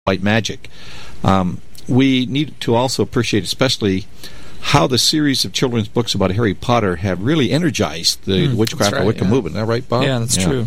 white magic. We need to also appreciate especially how the series of children's books about Harry Potter have really energized the witchcraft and Wicca movement. Is that right, Bob? Yeah, that's true.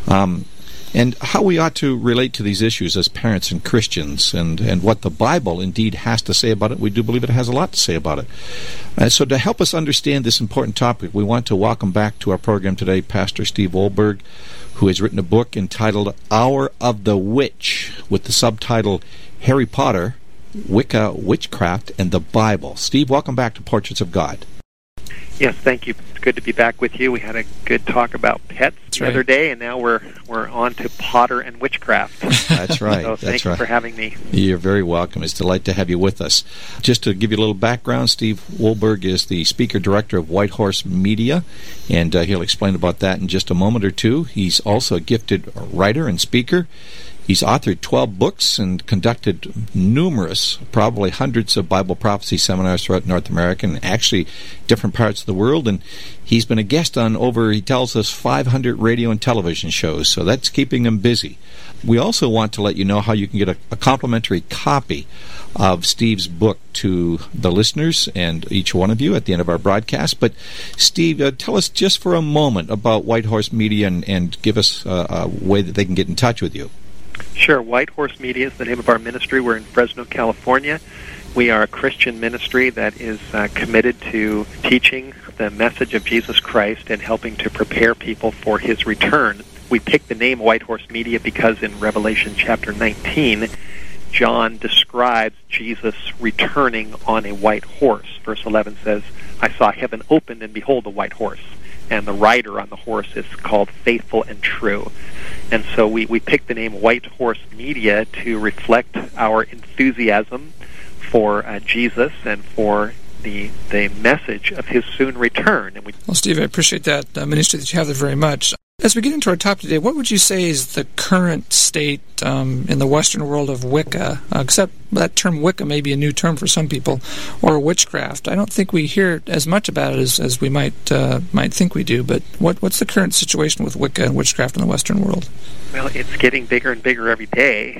And how we ought to relate to these issues as parents and Christians, and what the Bible indeed has to say about it. We do believe it has a lot to say about it. So to help us understand this important topic, we want to welcome back to our program today Pastor Steve Wohlberg, who has written a book entitled Hour of the Witch, with the subtitle Harry Potter, Wicca, Witchcraft, and the Bible. Steve, welcome back to Portraits of God. Yes, thank you. It's good to be back with you. We had a good talk about pets other day, and now we're on to Potter and witchcraft. That's right. So thank you for having me. You're very welcome. It's a delight to have you with us. Just to give you a little background, Steve Wohlberg is the speaker-director of White Horse Media, and he'll explain about that in just a moment or two. He's also a gifted writer and speaker. He's authored 12 books and conducted numerous, probably hundreds of Bible prophecy seminars throughout North America and actually different parts of the world. And he's been a guest on over, he tells us, 500 radio and television shows. So that's keeping him busy. We also want to let you know how you can get a complimentary copy of Steve's book to the listeners and each one of you at the end of our broadcast. But Steve, tell us just for a moment about White Horse Media and give us a way that they can get in touch with you. Sure. White Horse Media is the name of our ministry. We're in Fresno, California. We are a Christian ministry that is committed to teaching the message of Jesus Christ and helping to prepare people for His return. We picked the name White Horse Media because in Revelation chapter 19, John describes Jesus returning on a white horse. Verse 11 says, I saw heaven opened, and behold, a white horse. And the rider on the horse is called Faithful and True. And so we picked the name White Horse Media to reflect our enthusiasm for Jesus and for the message of His soon return. Well, Steve, I appreciate that ministry that you have there very much. As we get into our topic today, what would you say is the current state in the Western world of Wicca? Except that term Wicca may be a new term for some people, or witchcraft. I don't think we hear as much about it as we might think we do. But what's the current situation with Wicca and witchcraft in the Western world? Well, it's getting bigger and bigger every day.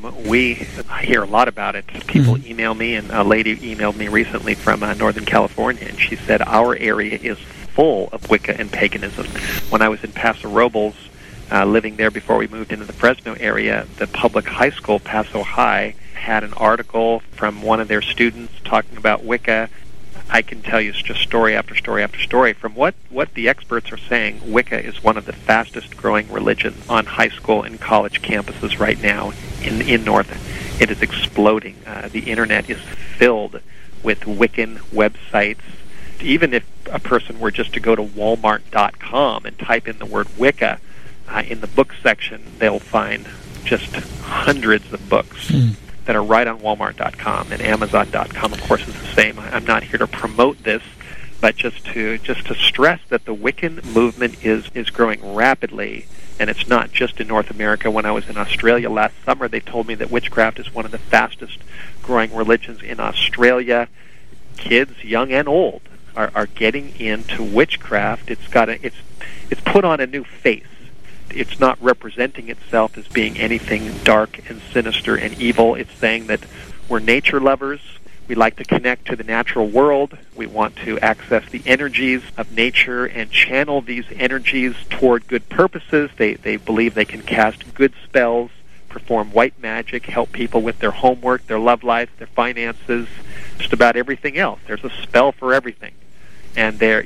I hear a lot about it. People email me, and a lady emailed me recently from Northern California, and she said our area is full of Wicca and paganism. When I was in Paso Robles, living there before we moved into the Fresno area, the public high school, Paso High, had an article from one of their students talking about Wicca. I can tell you just story after story after story. From what the experts are saying, Wicca is one of the fastest growing religions on high school and college campuses right now in North. It is exploding. The internet is filled with Wiccan websites. Even if a person were just to go to Walmart.com and type in the word Wicca, in the book section, they'll find just hundreds of books that are right on Walmart.com, and Amazon.com, of course, is the same. I'm not here to promote this, but just to stress that the Wiccan movement is growing rapidly, and it's not just in North America. When I was in Australia last summer, they told me that witchcraft is one of the fastest growing religions in Australia. Kids, young and old, are getting into witchcraft. It's put on a new face. It's not representing itself as being anything dark and sinister and evil. It's saying that we're nature lovers. We like to connect to the natural world. We want to access the energies of nature and channel these energies toward good purposes. They believe they can cast good spells, perform white magic, help people with their homework, their love life, their finances, just about everything else. There's a spell for everything. And they're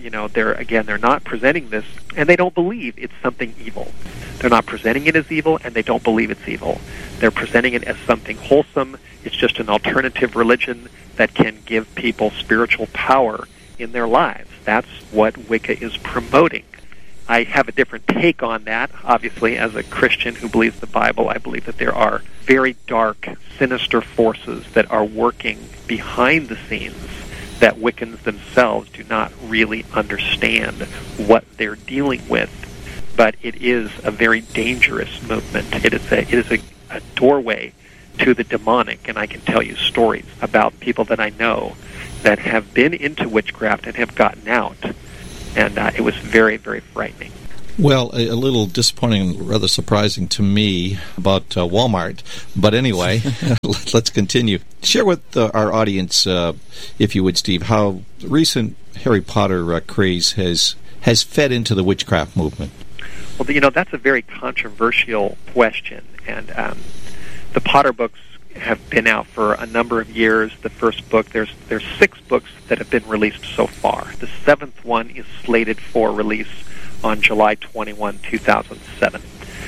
not presenting this, and they don't believe it's something evil. They're not presenting it as evil, and they don't believe it's evil. They're presenting it as something wholesome. It's just an alternative religion that can give people spiritual power in their lives. That's what Wicca is promoting. I have a different take on that. Obviously, as a Christian who believes the Bible, I believe that there are very dark, sinister forces that are working behind the scenes that Wiccans themselves do not really understand what they're dealing with. But it is a very dangerous movement. It is a doorway to the demonic, and I can tell you stories about people that I know that have been into witchcraft and have gotten out, and it was very, very frightening. Well, a little disappointing, rather surprising to me about Walmart. But anyway, let's continue. Share with our audience, if you would, Steve, how recent Harry Potter craze has fed into the witchcraft movement. Well, that's a very controversial question. And the Potter books have been out for a number of years. The first book, there's 6 books that have been released so far. The 7th one is slated for release on July 21, 2007.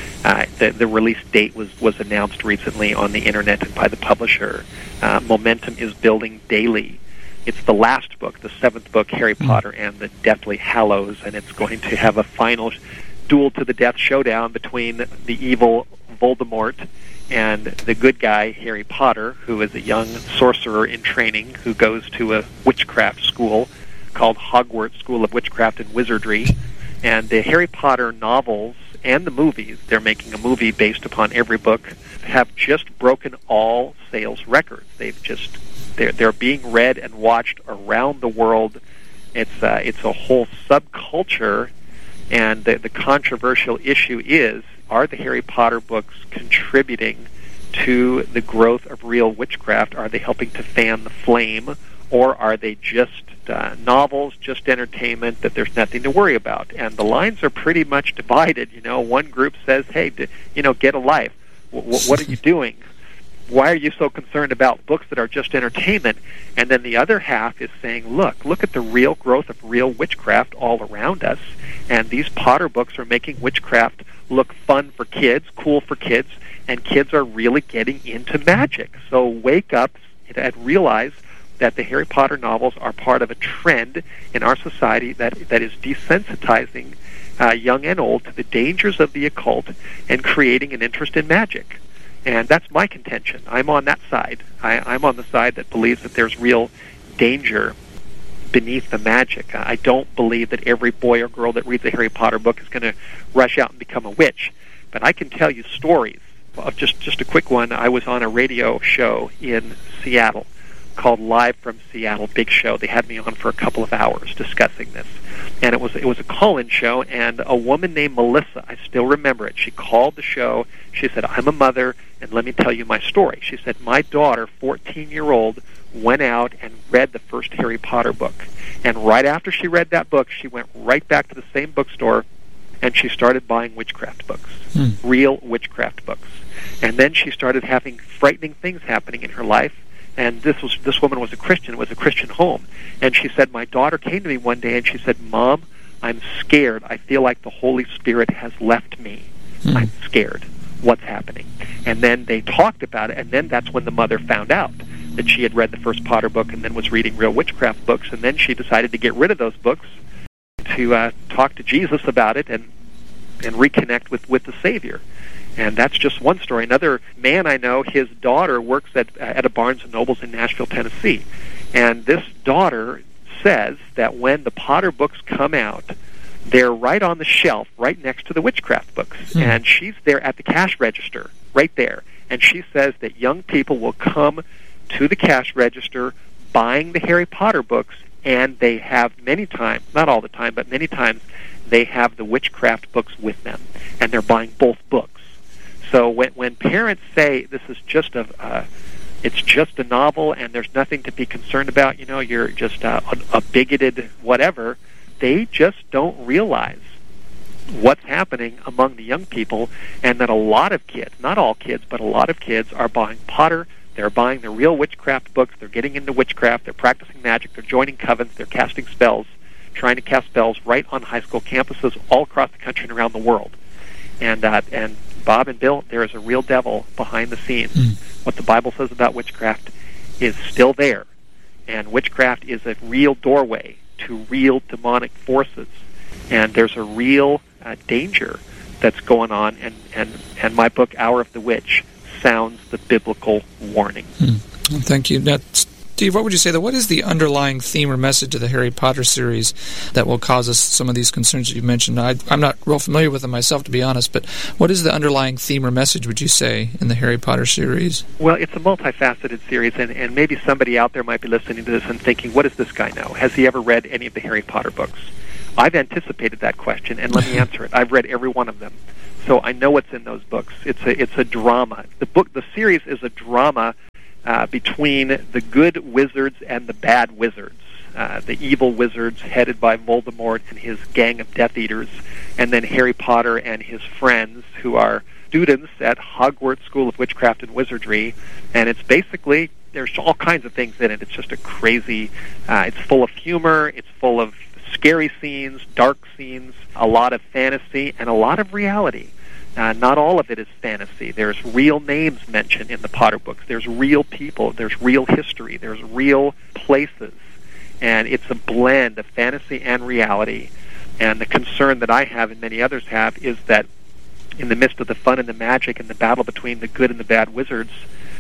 The release date was announced recently on the internet and by the publisher. Momentum is building daily. It's the last book, the 7th book, Harry Potter and the Deathly Hallows, and it's going to have a final duel to the death showdown between the evil Voldemort and the good guy, Harry Potter, who is a young sorcerer in training who goes to a witchcraft school called Hogwarts School of Witchcraft and Wizardry. And the Harry Potter novels and the movies, they're making a movie based upon every book, have just broken all sales records. They're being read and watched around the world. It's a whole subculture, and the controversial issue is, are the Harry Potter books contributing to the growth of real witchcraft? Are they helping to fan the flame, or are they just novels, just entertainment that there's nothing to worry about? And the lines are pretty much divided. One group says, hey, get a life. What are you doing? Why are you so concerned about books that are just entertainment? And then the other half is saying, look at the real growth of real witchcraft all around us, and these Potter books are making witchcraft look fun for kids, cool for kids, and kids are really getting into magic. So wake up and realize that the Harry Potter novels are part of a trend in our society that is desensitizing young and old to the dangers of the occult and creating an interest in magic. And that's my contention. I'm on that side. I'm on the side that believes that there's real danger beneath the magic. I don't believe that every boy or girl that reads a Harry Potter book is going to rush out and become a witch. But I can tell you stories. Just a quick one. I was on a radio show in Seattle called Live from Seattle, big show. They had me on for a couple of hours discussing this. And it was a call-in show, and a woman named Melissa, I still remember it, she called the show. She said, I'm a mother, and let me tell you my story. She said, my daughter, 14-year-old, went out and read the first Harry Potter book. And right after she read that book, she went right back to the same bookstore, and she started buying witchcraft books, real witchcraft books. And then she started having frightening things happening in her life. And this woman was a Christian. It was a Christian home. And she said, my daughter came to me one day and she said, Mom, I'm scared. I feel like the Holy Spirit has left me. I'm scared. What's happening? And then they talked about it, and then that's when the mother found out that she had read the first Potter book and then was reading real witchcraft books. And then she decided to get rid of those books to talk to Jesus about it and reconnect with the Savior. And that's just one story. Another man I know, his daughter works at a Barnes & Nobles in Nashville, Tennessee. And this daughter says that when the Potter books come out, they're right on the shelf, right next to the witchcraft books. And she's there at the cash register, right there. And she says that young people will come to the cash register buying the Harry Potter books, and they have many times, not all the time, but many times, they have the witchcraft books with them. And they're buying both books. So when parents say this is just it's just a novel and there's nothing to be concerned about, you're just a bigoted whatever, they just don't realize what's happening among the young people, and that a lot of kids, not all kids, but a lot of kids are buying Potter, they're buying the real witchcraft books, they're getting into witchcraft, they're practicing magic, they're joining covens, they're casting spells, trying to cast spells right on high school campuses all across the country and around the world. And Bob and Bill, there is a real devil behind the scenes. What the Bible says about witchcraft is still there. And witchcraft is a real doorway to real demonic forces. And there's a real danger that's going on. And my book, Hour of the Witch, sounds the biblical warning. Thank you. Now, Steve, what would you say, what is the underlying theme or message of the Harry Potter series that will cause us some of these concerns that you mentioned? I'm not real familiar with them myself, to be honest, but what is the underlying theme or message, would you say, in the Harry Potter series? Well, it's a multifaceted series, and maybe somebody out there might be listening to this and thinking, what does this guy know? Has he ever read any of the Harry Potter books? I've anticipated that question, and let me answer it. I've read every one of them, so I know what's in those books. It's a drama. The series is a drama between the good wizards and the bad wizards, the evil wizards headed by Voldemort and his gang of Death Eaters, and then Harry Potter and his friends, who are students at Hogwarts School of Witchcraft and Wizardry. And it's basically, there's all kinds of things in it. It's just a crazy, it's full of humor, it's full of scary scenes, dark scenes, a lot of fantasy, and a lot of reality. Not all of it is fantasy. There's real names mentioned in the Potter books. There's real people. There's real history. There's real places. And it's a blend of fantasy and reality. And the concern that I have and many others have is that in the midst of the fun and the magic and the battle between the good and the bad wizards,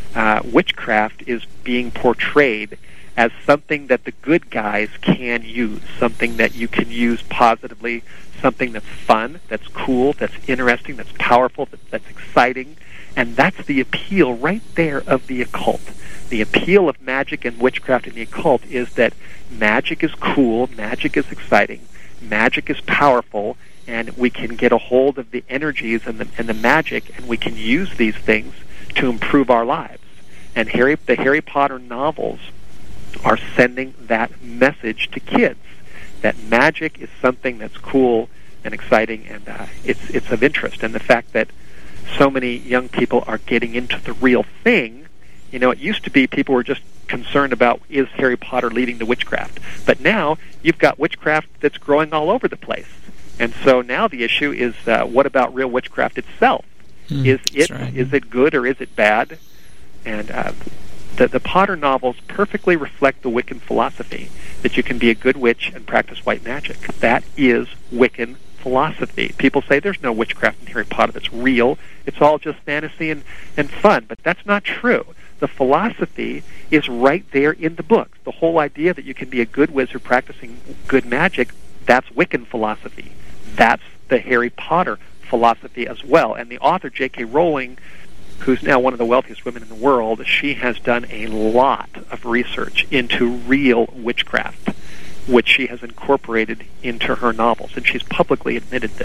witchcraft is being portrayed as something that the good guys can use, something that you can use positively, something that's fun, that's cool, that's interesting, that's powerful, that's exciting. And that's the appeal right there of the occult. The appeal of magic and witchcraft and the occult is that magic is cool, magic is exciting, magic is powerful, and we can get a hold of the energies and the magic, and we can use these things to improve our lives. And the Harry Potter novels are sending that message to kids, that magic is something that's cool and exciting, and it's of interest. And the fact that so many young people are getting into the real thing, it used to be people were just concerned about, is Harry Potter leading to witchcraft? But now you've got witchcraft that's growing all over the place. And so now the issue is, what about real witchcraft itself? Is it good or is it bad? And the Potter novels perfectly reflect the Wiccan philosophy, that you can be a good witch and practice white magic. That is Wiccan philosophy. People say there's no witchcraft in Harry Potter that's real. It's all just fantasy and fun. But that's not true. The philosophy is right there in the books. The whole idea that you can be a good wizard practicing good magic, that's Wiccan philosophy. That's the Harry Potter philosophy as well. And the author, J.K. Rowling, who's now one of the wealthiest women in the world, she has done a lot of research into real witchcraft, which she has incorporated into her novels. And she's publicly admitted it.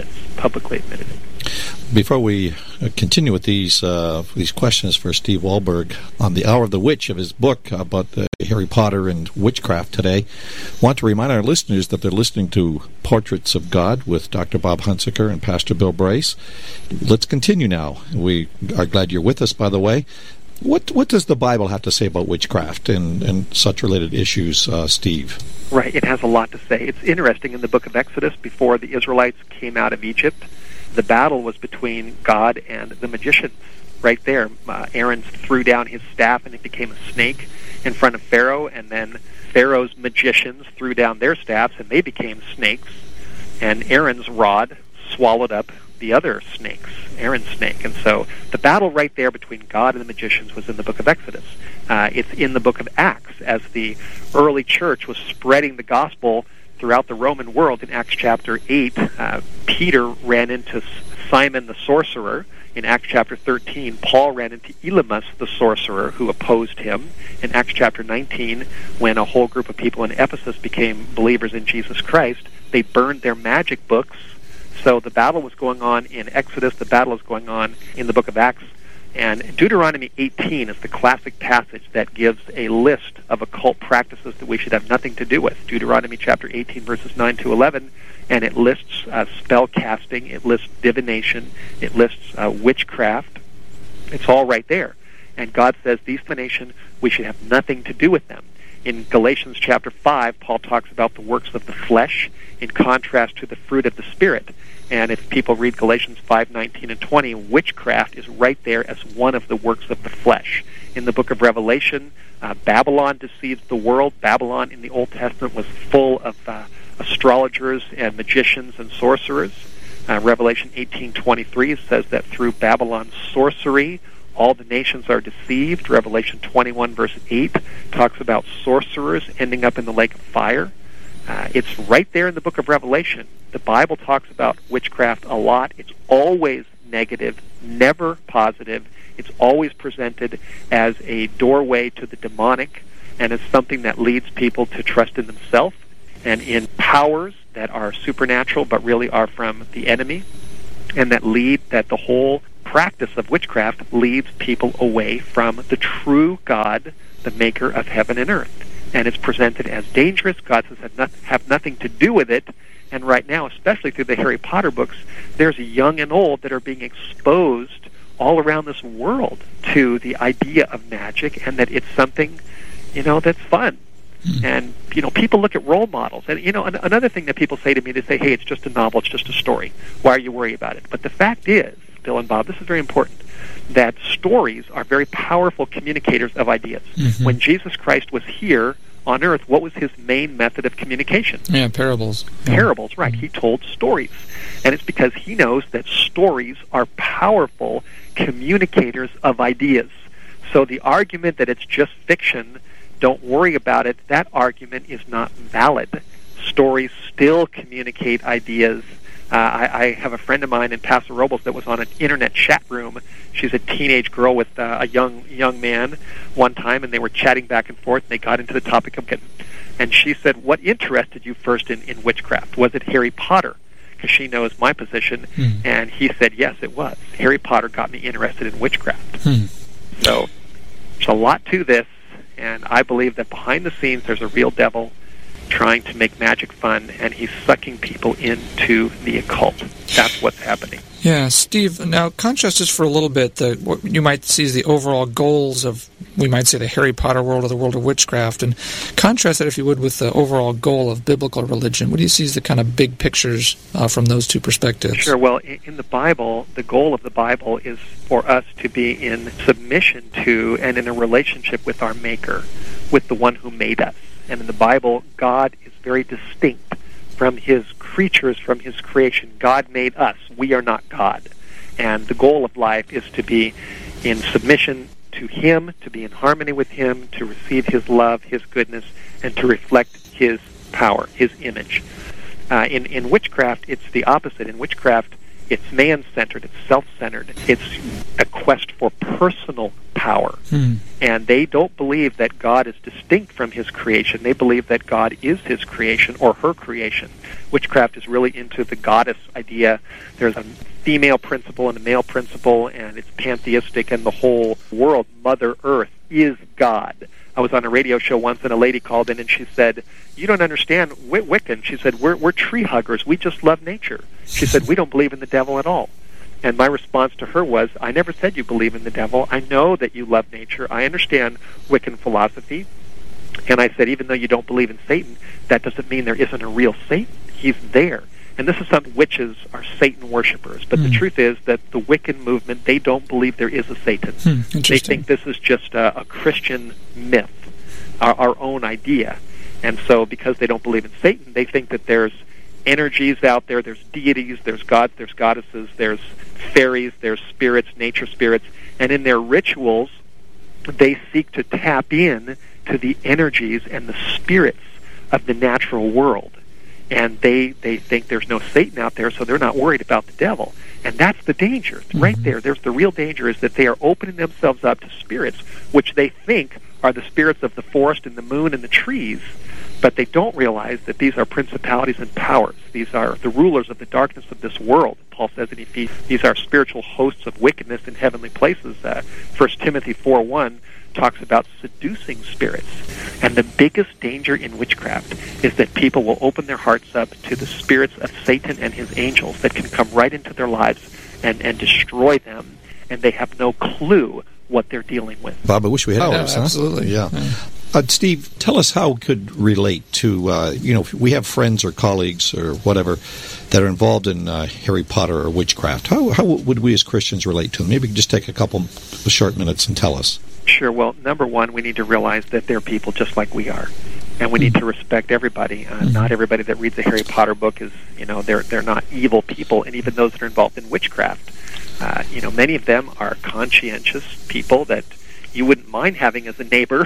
Before we continue with these questions for Steve Wohlberg on the Hour of the Witch of his book about Harry Potter and witchcraft today, I want to remind our listeners that they're listening to Portraits of God with Dr. Bob Hunsaker and Pastor Bill Brace. Let's continue now. We are glad you're with us, by the way. What does the Bible have to say about witchcraft and such related issues, Steve? Right, it has a lot to say. It's interesting, in the book of Exodus, before the Israelites came out of Egypt, the battle was between God and the magicians. Right there, Aaron threw down his staff and it became a snake in front of Pharaoh, and then Pharaoh's magicians threw down their staffs and they became snakes, and Aaron's rod swallowed up the other snakes, Aaron's snake. And so the battle right there between God and the magicians was in the book of Exodus. It's in the book of Acts, as the early church was spreading the gospel throughout the Roman world. In Acts chapter 8, Peter ran into Simon the sorcerer. In Acts chapter 13, Paul ran into Elymas the sorcerer, who opposed him. In Acts chapter 19, when a whole group of people in Ephesus became believers in Jesus Christ, they burned their magic books. So the battle was going on in Exodus, the battle is going on in the book of Acts. And Deuteronomy 18 is the classic passage that gives a list of occult practices that we should have nothing to do with. Deuteronomy chapter 18, verses 9 to 11, and it lists spell casting, it lists divination, it lists witchcraft. It's all right there. And God says these divination, we should have nothing to do with them. In Galatians chapter 5, Paul talks about the works of the flesh in contrast to the fruit of the Spirit. And if people read Galatians 5:19 and 20, witchcraft is right there as one of the works of the flesh. In the book of Revelation, Babylon deceived the world. Babylon in the Old Testament was full of astrologers and magicians and sorcerers. Revelation 18:23 says that through Babylon's sorcery, all the nations are deceived. Revelation 21, verse 8, talks about sorcerers ending up in the lake of fire. It's right there in the book of Revelation. The Bible talks about witchcraft a lot. It's always negative, never positive. It's always presented as a doorway to the demonic, and it's something that leads people to trust in themselves and in powers that are supernatural but really are from the enemy, and that the whole practice of witchcraft leads people away from the true God, the maker of heaven and earth. And it's presented as dangerous. God says have nothing to do with it. And right now, especially through the Harry Potter books, there's young and old that are being exposed all around this world to the idea of magic, and that it's something, that's fun. And, people look at role models. And, another thing that people say to me, they say, hey, it's just a novel, it's just a story. Why are you worried about it? But the fact is, Bill and Bob, this is very important, that stories are very powerful communicators of ideas. Mm-hmm. When Jesus Christ was here on earth, what was his main method of communication? Yeah, parables. Parables, right. Mm-hmm. He told stories. And it's because he knows that stories are powerful communicators of ideas. So the argument that it's just fiction, don't worry about it, that argument is not valid. Stories still communicate ideas. I have a friend of mine in Paso Robles that was on an internet chat room. She's a teenage girl with a young man one time, and they were chatting back and forth, and they got into the topic of getting... And she said, what interested you first in witchcraft? Was it Harry Potter? Because she knows my position. And he said, yes, it was. Harry Potter got me interested in witchcraft. So there's a lot to this, and I believe that behind the scenes there's a real devil trying to make magic fun, and he's sucking people into the occult. That's what's happening. Yeah, Steve, now contrast this for a little bit, what you might see as the overall goals of, we might say, the Harry Potter world or the world of witchcraft, and contrast that, if you would, with the overall goal of biblical religion. What do you see as the kind of big pictures from those two perspectives? Sure. Well, in the Bible, the goal of the Bible is for us to be in submission to and in a relationship with our Maker, with the one who made us. And in the Bible, God is very distinct from his creatures, from his creation. God made us. We are not God. And the goal of life is to be in submission to him, to be in harmony with him, to receive his love, his goodness, and to reflect his power, his image. In witchcraft, it's the opposite. In witchcraft, it's man-centered, it's self-centered. It's a quest for personal power. And they don't believe that God is distinct from his creation. They believe that God is his creation or her creation. Witchcraft is really into the goddess idea. There's a female principle and a male principle, and it's pantheistic, and the whole world, Mother Earth, is God. I was on a radio show once, and a lady called in, and she said, you don't understand Wiccan. She said, we're tree huggers. We just love nature. She said, we don't believe in the devil at all. And my response to her was, I never said you believe in the devil. I know that you love nature. I understand Wiccan philosophy. And I said, even though you don't believe in Satan, that doesn't mean there isn't a real Satan. He's there. And this is something, witches are Satan worshipers. But the truth is that the Wiccan movement, they don't believe there is a Satan. They think this is just a Christian myth, our own idea. And so because they don't believe in Satan, they think that there's energies out there, there's deities, there's gods, there's goddesses, there's fairies, there's spirits, nature spirits. And in their rituals, they seek to tap in to the energies and the spirits of the natural world. And they think there's no Satan out there, so they're not worried about the devil. And that's the danger. Right there. There's the real danger, is that they are opening themselves up to spirits, which they think are the spirits of the forest and the moon and the trees, but they don't realize that these are principalities and powers. These are the rulers of the darkness of this world. Paul says in Ephesians, these are spiritual hosts of wickedness in heavenly places. 1 Timothy 4:1 talks about seducing spirits. And the biggest danger in witchcraft is that people will open their hearts up to the spirits of Satan and his angels that can come right into their lives and destroy them, and they have no clue what they're dealing with. Bob, I wish we had hours. Absolutely. Yeah. Steve, tell us how it could relate to, if we have friends or colleagues or whatever that are involved in Harry Potter or witchcraft. How would we as Christians relate to them? Maybe we can just take a couple of short minutes and tell us. Sure. Well, number one, we need to realize that they're people just like we are. And we need to respect everybody. Not everybody that reads a Harry Potter book is, they're not evil people. And even those that are involved in witchcraft, many of them are conscientious people that you wouldn't mind having as a neighbor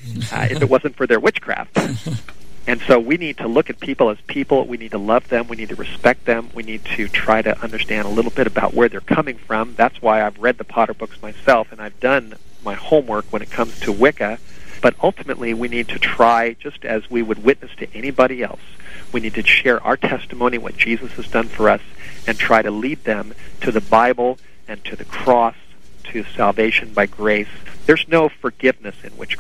if it wasn't for their witchcraft. And so we need to look at people as people. We need to love them. We need to respect them. We need to try to understand a little bit about where they're coming from. That's why I've read the Potter books myself, and I've done my homework when it comes to Wicca. But ultimately, we need to try, just as we would witness to anybody else, we need to share our testimony, what Jesus has done for us, and try to lead them to the Bible and to the cross, to salvation by grace. There's no forgiveness in witchcraft.